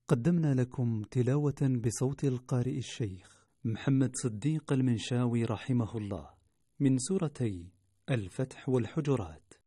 قدمنا لكم تلاوة بصوت القارئ الشيخ محمد صديق المنشاوي رحمه الله من سورتي الفتح والحجرات.